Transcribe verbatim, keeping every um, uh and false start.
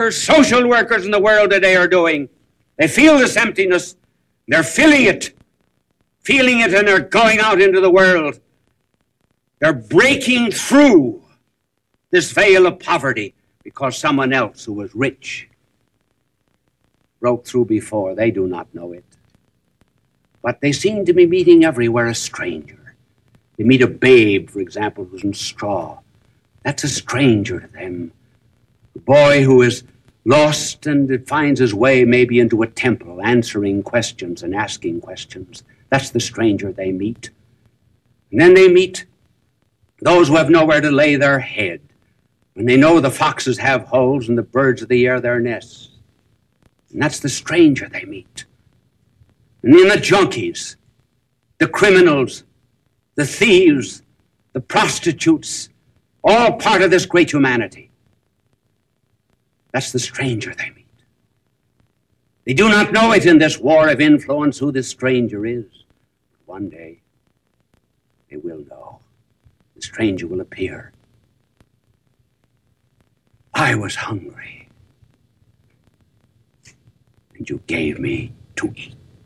social workers in the world today are doing. They feel this emptiness. They're feeling it. Feeling it, and they're going out into the world. They're breaking through this veil of poverty because someone else who was rich broke through before. They do not know it. But they seem to be meeting everywhere a stranger. They meet a babe, for example, who's in straw. That's a stranger to them. A boy who is lost and finds his way maybe into a temple, answering questions and asking questions. That's the stranger they meet. And then they meet those who have nowhere to lay their head, when they know the foxes have holes and the birds of the air their nests. And that's the stranger they meet. And then the junkies, the criminals, the thieves, the prostitutes, all part of this great humanity. That's the stranger they meet. They do not know it in this war of influence who this stranger is. One day, they will know. The stranger will appear. I was hungry, and you gave me to eat.